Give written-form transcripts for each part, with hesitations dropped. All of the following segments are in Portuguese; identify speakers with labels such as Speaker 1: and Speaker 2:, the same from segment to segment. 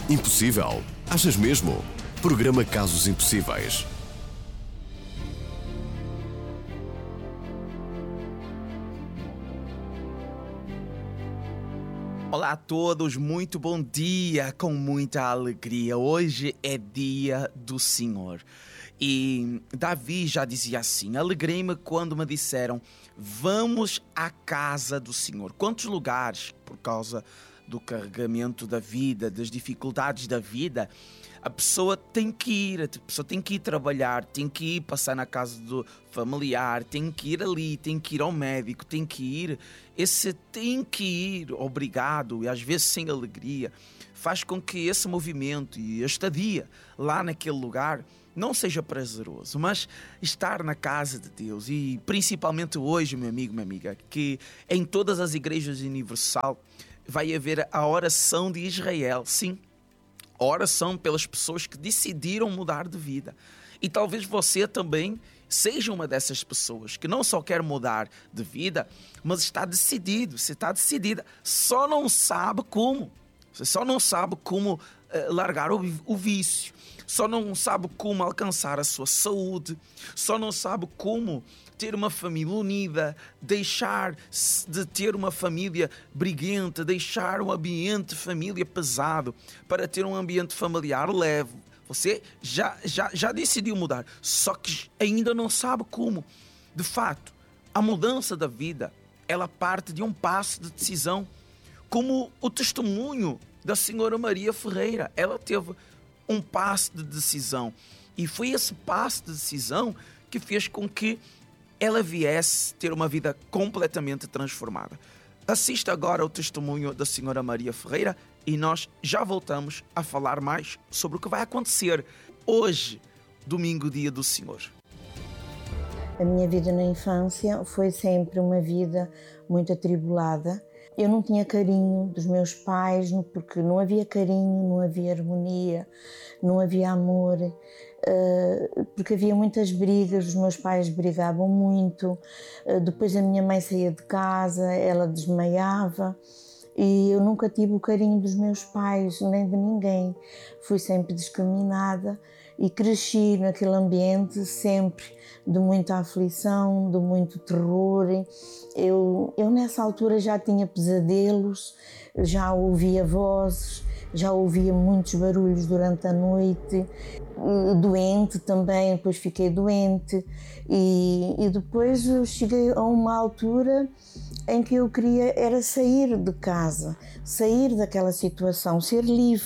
Speaker 1: Impossível? Achas mesmo? Programa Casos Impossíveis.
Speaker 2: Olá a todos, muito bom dia, com muita alegria. Hoje é dia do Senhor. E Davi já dizia assim: alegrei-me quando me disseram, vamos à casa do Senhor. Quantos lugares, por causa do carregamento da vida, das dificuldades da vida, a pessoa tem que ir trabalhar, tem que ir passar na casa do familiar, tem que ir ali, tem que ir ao médico, tem que ir. Esse tem que ir, obrigado, e às vezes sem alegria, faz com que esse movimento e a estadia lá naquele lugar não seja prazeroso, mas estar na casa de Deus, e principalmente hoje, meu amigo, minha amiga, que em todas as igrejas universal vai haver a oração de Israel, sim, a oração pelas pessoas que decidiram mudar de vida. E talvez você também seja uma dessas pessoas que não só quer mudar de vida, mas está decidido, você está decidida, só não sabe como. Você só não sabe como largar o vício, só não sabe como alcançar a sua saúde, só não sabe como ter uma família unida, deixar de ter uma família briguenta, deixar um ambiente de família pesado para ter um ambiente familiar leve. Você já decidiu mudar, só que ainda não sabe como. De fato, a mudança da vida, ela parte de um passo de decisão, como o testemunho da senhora Maria Ferreira. Ela teve um passo de decisão, e foi esse passo de decisão que fez com que ela viesse ter uma vida completamente transformada. Assista agora o testemunho da senhora Maria Ferreira e nós já voltamos a falar mais sobre o que vai acontecer hoje, domingo, dia do Senhor.
Speaker 3: A minha vida na infância foi sempre uma vida muito atribulada. Eu não tinha carinho dos meus pais, porque não havia carinho, não havia harmonia, não havia amor, porque havia muitas brigas, os meus pais brigavam muito, depois a minha mãe saía de casa, ela desmaiava, e eu nunca tive o carinho dos meus pais, nem de ninguém. Fui sempre discriminada e cresci naquele ambiente sempre de muita aflição, de muito terror. Eu nessa altura já tinha pesadelos, já ouvia vozes, já ouvia muitos barulhos durante a noite, doente também, depois fiquei doente e depois eu cheguei a uma altura em que eu queria era sair de casa, sair daquela situação, ser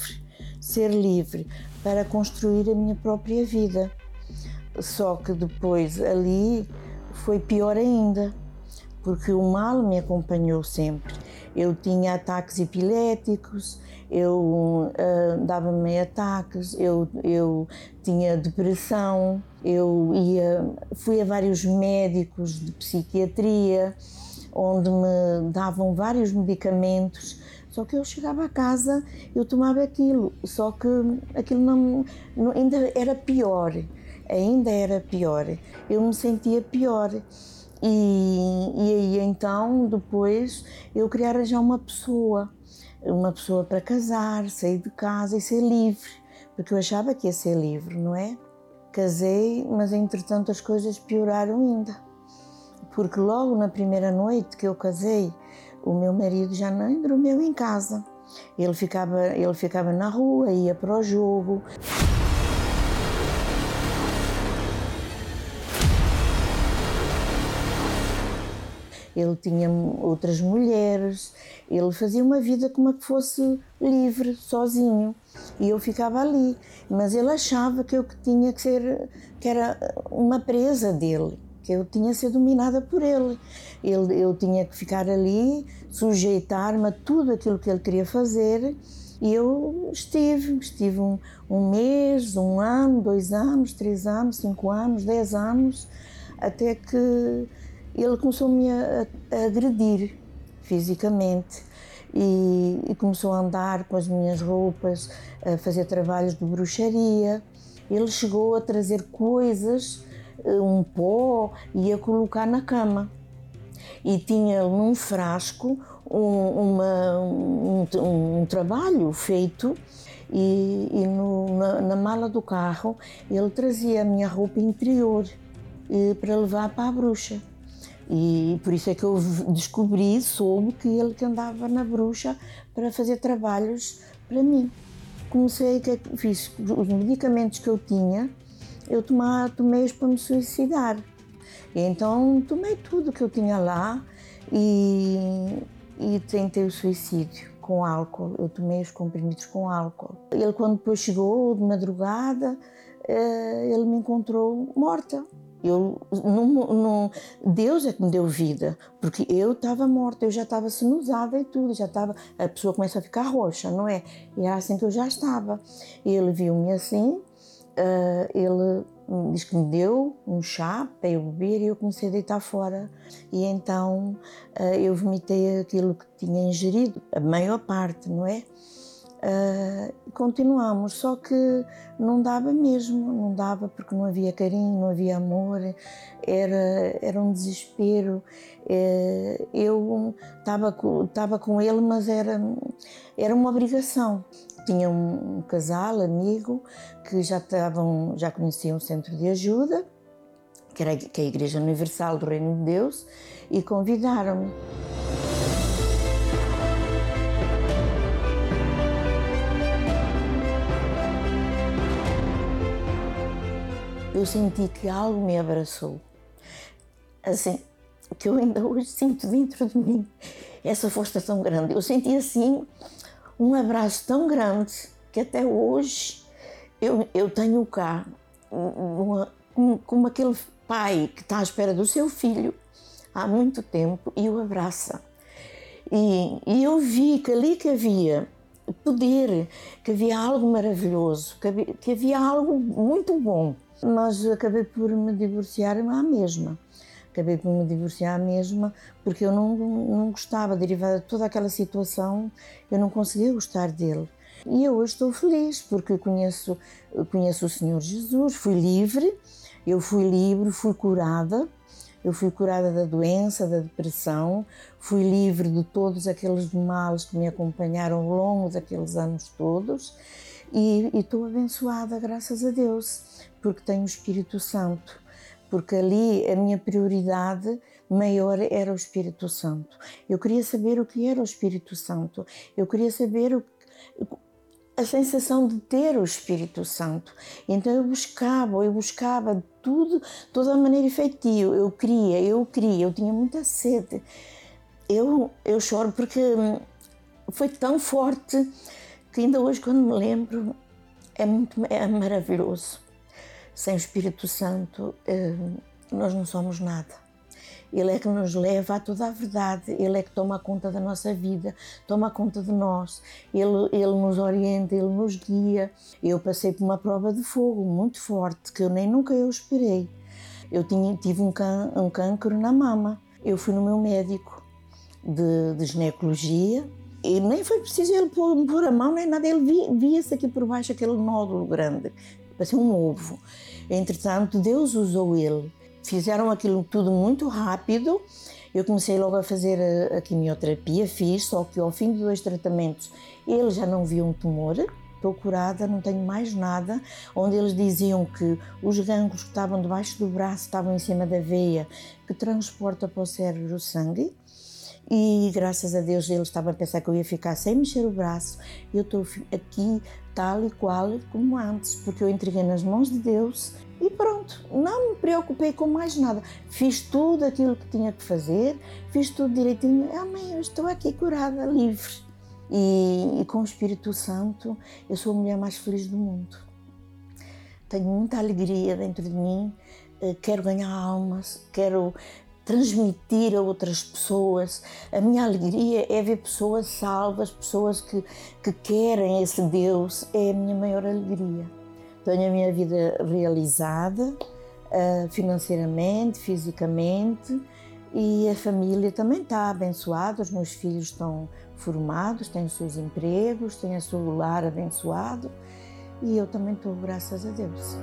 Speaker 3: livre para construir a minha própria vida. Só que depois ali foi pior ainda, porque o mal me acompanhou sempre. Eu tinha ataques epiléticos, dava-me ataques, eu tinha depressão, fui a vários médicos de psiquiatria, onde me davam vários medicamentos, só que eu chegava a casa, eu tomava aquilo, só que aquilo ainda era pior, eu me sentia pior. E aí então, depois, eu queria arranjar uma pessoa para casar, sair de casa e ser livre, porque eu achava que ia ser livre, não é? Casei, mas entretanto as coisas pioraram ainda, porque logo na primeira noite que eu casei, o meu marido já nem dormiu em casa. Ele ficava na rua, ia para o jogo. Ele tinha outras mulheres, ele fazia uma vida como que fosse livre, sozinho, e eu ficava ali. Mas ele achava que eu tinha que ser, que era uma presa dele, que eu tinha que ser dominada por ele. Eu tinha que ficar ali, sujeitar-me a tudo aquilo que ele queria fazer, e eu estive um mês, 1 ano, 2 anos, 3 anos, 5 anos, 10 anos, até que ele começou-me a agredir fisicamente e começou a andar com as minhas roupas, a fazer trabalhos de bruxaria. Ele chegou a trazer coisas, um pó, e a colocar na cama. E tinha num frasco um trabalho feito na mala do carro ele trazia a minha roupa interior para levar para a bruxa. E por isso é que eu soube que ele que andava na bruxa para fazer trabalhos para mim. Fiz os medicamentos que eu tinha, eu tomei-os para me suicidar. E então tomei tudo que eu tinha lá e tentei o suicídio com álcool. Eu tomei os comprimidos com álcool. Ele, quando depois chegou de madrugada, ele me encontrou morta. Deus é que me deu vida, porque eu estava morta, eu já estava sinusada e tudo, a pessoa começa a ficar roxa, não é? E era assim que eu já estava. Ele viu-me assim, ele diz que me deu um chá para eu beber e eu comecei a deitar fora. E então eu vomitei aquilo que tinha ingerido, a maior parte, não é? Continuamos, só que não dava mesmo, não dava porque não havia carinho, não havia amor, era um desespero. Eu estava com ele, mas era uma obrigação. Tinha um casal amigo que já conheciam o Centro de Ajuda, que é a Igreja Universal do Reino de Deus, e convidaram-me. Eu senti que algo me abraçou, assim, que eu ainda hoje sinto dentro de mim, essa força tão grande. Eu senti assim um abraço tão grande que até hoje eu tenho cá, como aquele pai que está à espera do seu filho há muito tempo e o abraça. E eu vi que ali que havia poder, que havia algo maravilhoso, que havia algo muito bom. Mas acabei por me divorciar à mesma. Porque eu não gostava, derivada de toda aquela situação, eu não conseguia gostar dele. E eu hoje estou feliz, porque conheço o Senhor Jesus, fui livre, fui curada. Eu fui curada da doença, da depressão, fui livre de todos aqueles males que me acompanharam ao longo daqueles anos todos e estou abençoada, graças a Deus, porque tenho o Espírito Santo, porque ali a minha prioridade maior era o Espírito Santo. Eu queria saber o que era o Espírito Santo, eu queria saber a sensação de ter o Espírito Santo. Então eu buscava tudo, toda a maneira efetiva. Eu tinha muita sede. Eu choro porque foi tão forte que ainda hoje, quando me lembro, é maravilhoso. Sem o Espírito Santo, nós não somos nada. Ele é que nos leva a toda a verdade, Ele é que toma conta da nossa vida, toma conta de nós, Ele nos orienta, Ele nos guia. Eu passei por uma prova de fogo muito forte, que nunca eu esperei. Eu tive um cancro na mama. Eu fui no meu médico de ginecologia e nem foi preciso ele pôr a mão nem nada, ele via-se aqui por baixo aquele nódulo grande, parecia um ovo. Entretanto, Deus usou ele. Fizeram aquilo tudo muito rápido. Eu comecei logo a fazer a quimioterapia, só que ao fim de 2 tratamentos ele já não via um tumor. Estou curada, não tenho mais nada. Onde eles diziam que os gânglios que estavam debaixo do braço estavam em cima da veia, que transporta para o cérebro o sangue. E graças a Deus eles estavam a pensar que eu ia ficar sem mexer o braço. Eu estou aqui tal e qual como antes, porque eu entreguei nas mãos de Deus e pronto, não me preocupei com mais nada. Fiz tudo aquilo que tinha que fazer, fiz tudo direitinho. Amém, eu estou aqui curada, livre. E com o Espírito Santo eu sou a mulher mais feliz do mundo. Tenho muita alegria dentro de mim, quero ganhar almas, quero transmitir a outras pessoas. A minha alegria é ver pessoas salvas, pessoas que querem esse Deus, é a minha maior alegria. Tenho a minha vida realizada, financeiramente, fisicamente, e a família também está abençoada, os meus filhos estão formados, têm os seus empregos, têm o seu lar abençoado, e eu também estou, graças a Deus.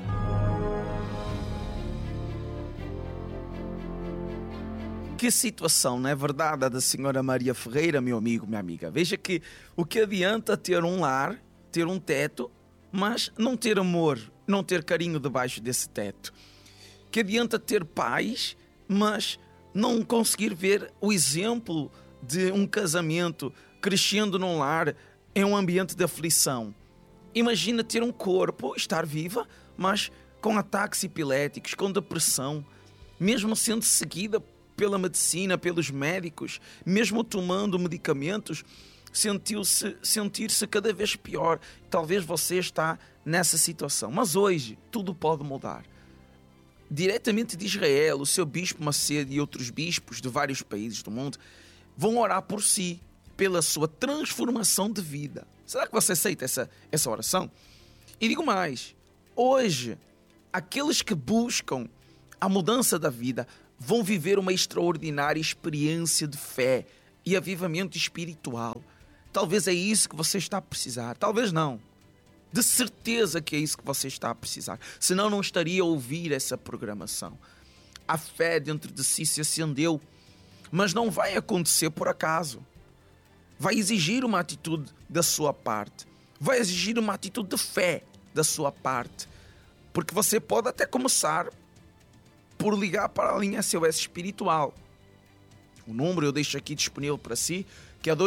Speaker 2: Que situação, não é verdade, a da senhora Maria Ferreira, meu amigo, minha amiga? Veja que o que adianta ter um lar ter um teto, mas não ter amor, não ter carinho debaixo desse teto? Que adianta ter pais, mas não conseguir ver o exemplo de um casamento crescendo num lar em um ambiente de aflição? Imagina ter um corpo, estar viva, mas com ataques epiléticos, com depressão, mesmo sendo seguida pela medicina, pelos médicos, mesmo tomando medicamentos, sentir-se cada vez pior. Talvez você está nessa situação, mas hoje tudo pode mudar. Diretamente de Israel, o seu bispo Macedo e outros bispos de vários países do mundo vão orar por si, pela sua transformação de vida. Será que você aceita essa oração? E digo mais, hoje, aqueles que buscam a mudança da vida vão viver uma extraordinária experiência de fé e avivamento espiritual. Talvez é isso que você está a precisar, talvez não. De certeza que é isso que você está a precisar. Senão não estaria a ouvir essa programação. A fé dentro de si se acendeu, mas não vai acontecer por acaso. Vai exigir uma atitude da sua parte. Vai exigir uma atitude de fé da sua parte. Porque você pode até começar por ligar para a linha SOS espiritual. O número eu deixo aqui disponível para si, que é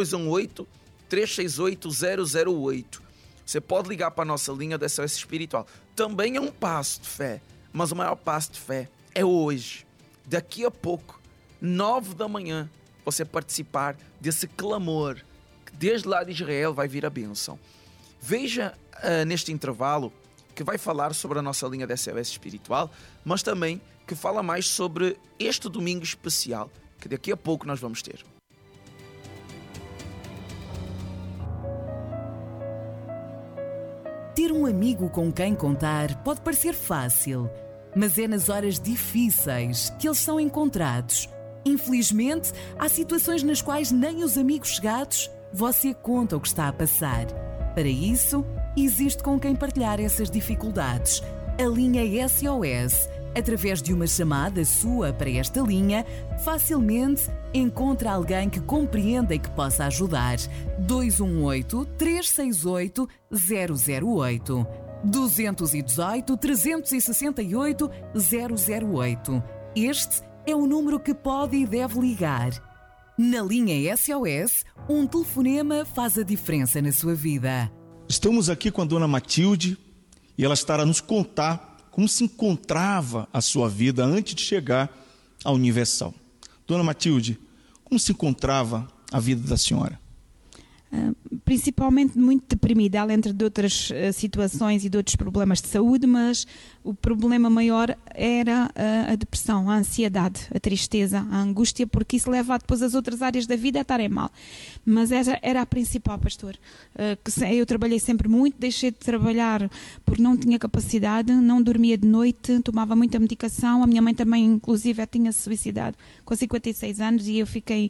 Speaker 2: 218-368-008. Você pode ligar para a nossa linha da SOS espiritual. Também é um passo de fé, mas o maior passo de fé é hoje. Daqui a pouco, 9 da manhã, você participar desse clamor, que desde lá de Israel vai vir a bênção. Veja neste intervalo que vai falar sobre a nossa linha da SOS espiritual, mas também que fala mais sobre este domingo especial, que daqui a pouco nós vamos ter.
Speaker 4: Ter um amigo com quem contar pode parecer fácil, mas é nas horas difíceis que eles são encontrados. Infelizmente, há situações nas quais nem os amigos chegados você conta o que está a passar. Para isso, existe com quem partilhar essas dificuldades. A linha SOS, através de uma chamada sua para esta linha, facilmente encontra alguém que compreenda e que possa ajudar. 218-368-008. 218-368-008. Este é o número que pode e deve ligar. Na linha SOS, um telefonema faz a diferença na sua vida.
Speaker 5: Estamos aqui com a dona Matilde e ela estará a nos contar como se encontrava a sua vida antes de chegar à Universal. Dona Matilde, como se encontrava a vida da senhora?
Speaker 6: Principalmente muito deprimida, além de outras situações e de outros problemas de saúde, mas o problema maior era a depressão, a ansiedade, a tristeza, a angústia, porque isso leva depois as outras áreas da vida a estarem mal. Mas essa era a principal, pastor. Eu trabalhei sempre muito, deixei de trabalhar porque não tinha capacidade, não dormia de noite, tomava muita medicação. A minha mãe também, inclusive, tinha-se suicidado com 56 anos e eu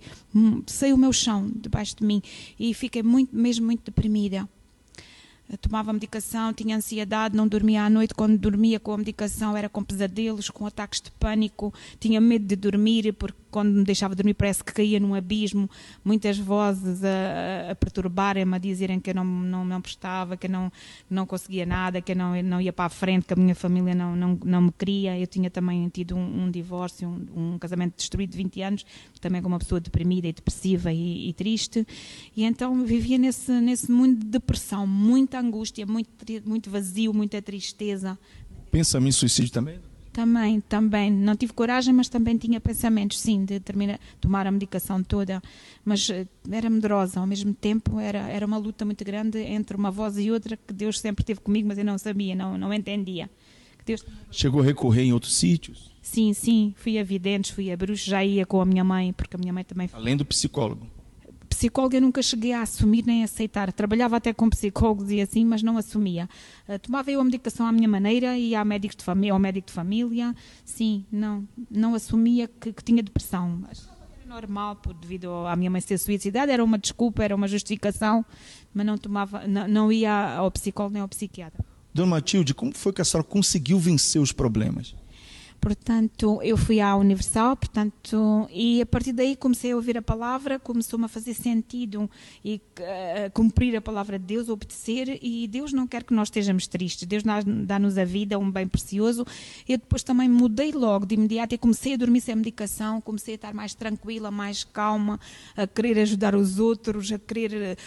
Speaker 6: sei o meu chão debaixo de mim e fiquei mesmo muito deprimida. Eu tomava medicação, tinha ansiedade, não dormia à noite. Quando dormia com a medicação era com pesadelos, com ataques de pânico, tinha medo de dormir, porque quando me deixava dormir parece que caía num abismo, muitas vozes a perturbarem-me, a dizerem que eu não prestava, que eu não conseguia nada, que eu não ia para a frente, que a minha família não me queria. Eu tinha também tido um divórcio, um casamento destruído de 20 anos, também com uma pessoa deprimida e depressiva e triste, e então vivia nesse mundo de depressão, muita angústia, muito vazio, muita tristeza.
Speaker 5: Pensamento em suicídio também?
Speaker 6: Também. Não tive coragem, mas também tinha pensamentos, sim, de tomar a medicação toda. Mas era medrosa, ao mesmo tempo era uma luta muito grande entre uma voz e outra, que Deus sempre esteve comigo, mas eu não sabia, não entendia.
Speaker 5: Chegou a recorrer em outros sítios?
Speaker 6: Sim, fui a videntes, fui a bruxos, já ia com a minha mãe, porque a minha mãe também...
Speaker 5: Além do psicólogo?
Speaker 6: Psicóloga eu nunca cheguei a assumir nem a aceitar. Trabalhava até com psicólogos e assim, mas não assumia. Tomava eu a medicação à minha maneira, ia ao médico de família. Sim, não assumia que tinha depressão. Achava que era normal, devido à minha mãe ser suicidada, era uma desculpa, era uma justificação, mas não ia ao psicólogo nem ao psiquiatra.
Speaker 5: Dona Matilde, como foi que a senhora conseguiu vencer os problemas?
Speaker 6: Portanto, eu fui à Universal, e a partir daí comecei a ouvir a palavra, começou-me a fazer sentido e cumprir a palavra de Deus, obedecer, e Deus não quer que nós estejamos tristes. Deus dá-nos a vida, um bem precioso. Eu depois também mudei logo, de imediato, e comecei a dormir sem medicação, comecei a estar mais tranquila, mais calma, a querer ajudar os outros, a querer...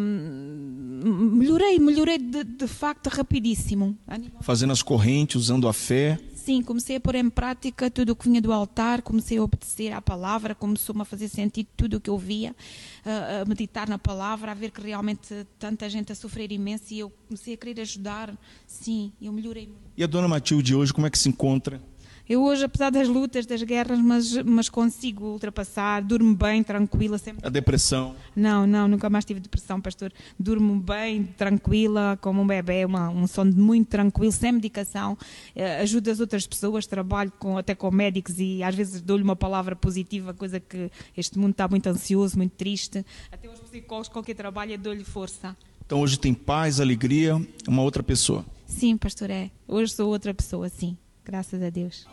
Speaker 6: melhorei de facto rapidíssimo.
Speaker 5: Fazendo as correntes, usando a fé.
Speaker 6: Sim, comecei a pôr em prática tudo o que vinha do altar, comecei a obedecer à palavra, começou-me a fazer sentido tudo o que eu via, a meditar na palavra, a ver que realmente tanta gente a sofrer imenso, e eu comecei a querer ajudar. Sim, eu melhorei muito.
Speaker 5: E a dona Matilde hoje, como é que se encontra?
Speaker 6: Eu hoje, apesar das lutas, das guerras, mas consigo ultrapassar, durmo bem, tranquila. Sempre...
Speaker 5: A depressão?
Speaker 6: Não, nunca mais tive depressão, pastor. Durmo bem, tranquila, como um bebê, um sono muito tranquilo, sem medicação. Ajudo as outras pessoas, trabalho até com médicos, e às vezes dou-lhe uma palavra positiva, coisa que este mundo está muito ansioso, muito triste. Até os psicólogos com quem trabalho, dou-lhe força.
Speaker 5: Então hoje tem paz, alegria, uma outra pessoa?
Speaker 6: Sim, pastor, hoje sou outra pessoa, sim. Graças a Deus.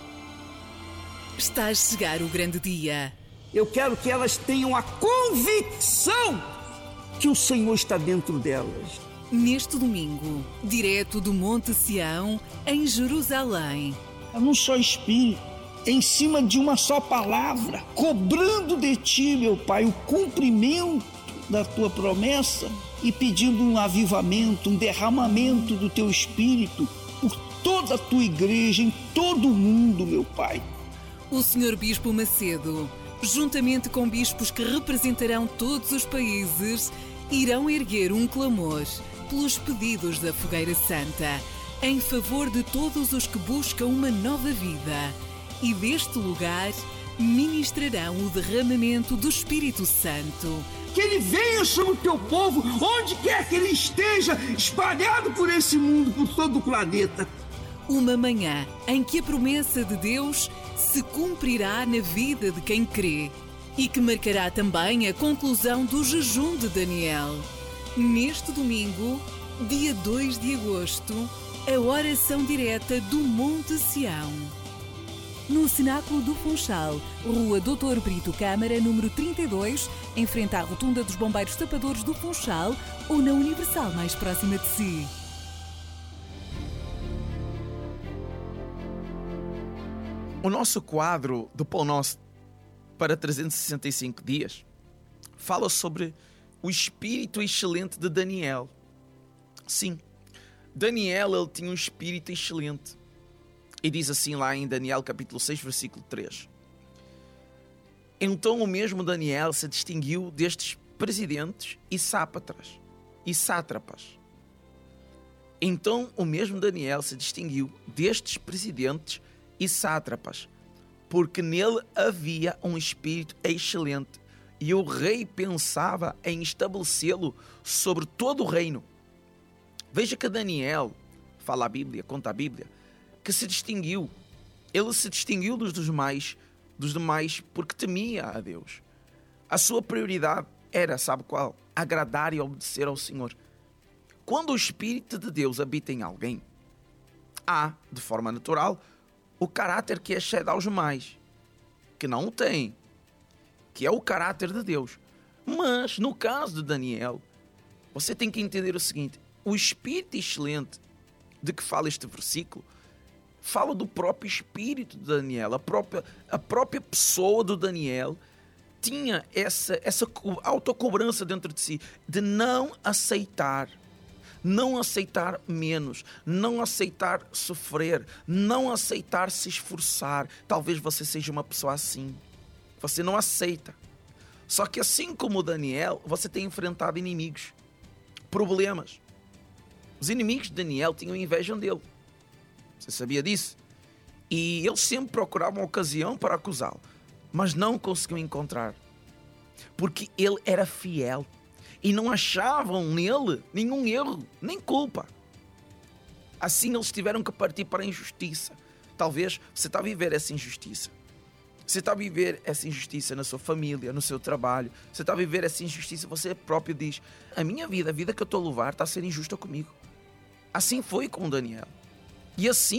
Speaker 4: Está a chegar o grande dia.
Speaker 7: Eu quero que elas tenham a convicção que o Senhor está dentro delas.
Speaker 4: Neste domingo, direto do Monte Sião, em Jerusalém.
Speaker 7: É num só espírito, em cima de uma só palavra, cobrando de ti, meu Pai, o cumprimento da tua promessa e pedindo um avivamento, um derramamento do teu espírito por toda a tua igreja, em todo o mundo, meu Pai.
Speaker 4: O Sr. Bispo Macedo, juntamente com bispos que representarão todos os países, irão erguer um clamor pelos pedidos da Fogueira Santa, em favor de todos os que buscam uma nova vida. E deste lugar ministrarão o derramamento do Espírito Santo.
Speaker 7: Que ele venha sobre o teu povo, onde quer que ele esteja, espalhado por esse mundo, por todo o planeta.
Speaker 4: Uma manhã em que a promessa de Deus se cumprirá na vida de quem crê e que marcará também a conclusão do jejum de Daniel. Neste domingo, dia 2 de agosto, a oração direta do Monte Sião. No Cenáculo do Funchal, Rua Dr. Brito Câmara, número 32, em frente à Rotunda dos Bombeiros Tapadores do Funchal, ou na Universal mais próxima de si.
Speaker 2: O nosso quadro do Pão Nosso para 365 dias fala sobre o espírito excelente de Daniel. Sim, Daniel, ele tinha um espírito excelente. E diz assim lá em Daniel capítulo 6, versículo 3. Então o mesmo Daniel se distinguiu destes presidentes e sátrapas. Então o mesmo Daniel se distinguiu destes presidentes e sátrapas, porque nele havia um espírito excelente, e o rei pensava em estabelecê-lo sobre todo o reino. Veja que Daniel, fala a Bíblia, conta a Bíblia, que se distinguiu. Ele se distinguiu dos demais, porque temia a Deus. A sua prioridade era, sabe qual? Agradar e obedecer ao Senhor. Quando o Espírito de Deus habita em alguém, há, de forma natural, o caráter que excede aos demais, que não o tem, que é o caráter de Deus. Mas, no caso de Daniel, você tem que entender o seguinte: o espírito excelente de que fala este versículo, fala do próprio espírito de Daniel. A própria pessoa do Daniel tinha essa autocobrança dentro de si, de não aceitar menos, não aceitar sofrer, não aceitar se esforçar. Talvez você seja uma pessoa assim. Você não aceita. Só que assim como o Daniel, você tem enfrentado inimigos, problemas. Os inimigos de Daniel tinham inveja dele. Você sabia disso? E eles sempre procuravam ocasião para acusá-lo, mas não conseguiam encontrar. Porque ele era fiel. E não achavam nele nenhum erro, nem culpa. Assim eles tiveram que partir para a injustiça. Talvez você está a viver essa injustiça. Você está a viver essa injustiça na sua família, no seu trabalho. Você está a viver essa injustiça, você próprio diz: a minha vida, a vida que eu estou a levar, está a ser injusta comigo. Assim foi com Daniel. E assim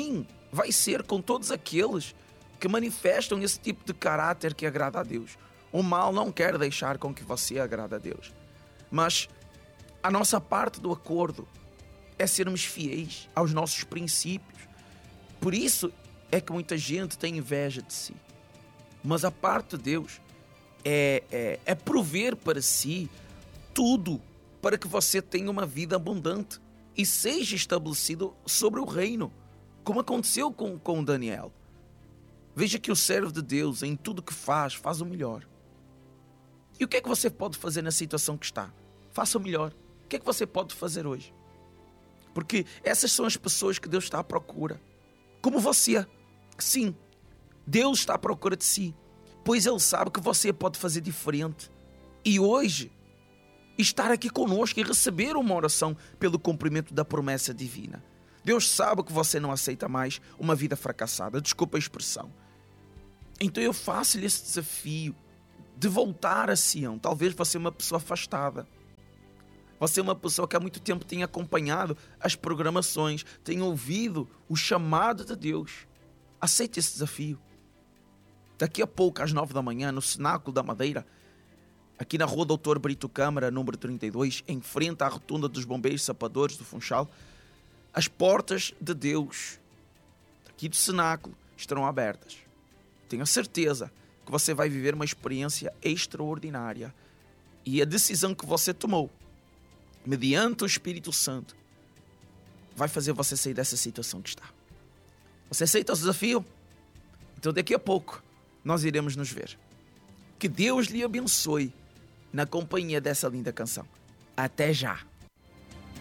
Speaker 2: vai ser com todos aqueles que manifestam esse tipo de caráter que agrada a Deus. O mal não quer deixar com que você agrade a Deus. Mas a nossa parte do acordo é sermos fiéis aos nossos princípios. Por isso é que muita gente tem inveja de si. Mas a parte de Deus é prover para si tudo para que você tenha uma vida abundante e seja estabelecido sobre o reino, como aconteceu com Daniel. Veja que o servo de Deus, em tudo que faz o melhor. E o que é que você pode fazer na situação que está? Faça o melhor. O que é que você pode fazer hoje? Porque essas são as pessoas que Deus está à procura. Como você. Sim, Deus está à procura de si. Pois Ele sabe que você pode fazer diferente. E hoje, estar aqui conosco e receber uma oração pelo cumprimento da promessa divina. Deus sabe que você não aceita mais uma vida fracassada. Desculpa a expressão. Então eu faço-lhe esse desafio de voltar a Sião. Talvez você é uma pessoa afastada. Você é uma pessoa que há muito tempo tem acompanhado as programações, tem ouvido o chamado de Deus. Aceite esse desafio. Daqui a pouco, às 9 da manhã, no Cenáculo da Madeira, aqui na rua Doutor Brito Câmara, número 32, em frente à rotunda dos Bombeiros Sapadores do Funchal, as portas de Deus, aqui do Cenáculo, estarão abertas. Tenho a certeza que você vai viver uma experiência extraordinária. E a decisão que você tomou, mediante o Espírito Santo, vai fazer você sair dessa situação que está. Você aceita o desafio? Então daqui a pouco nós iremos nos ver. Que Deus lhe abençoe na companhia dessa linda canção. Até já!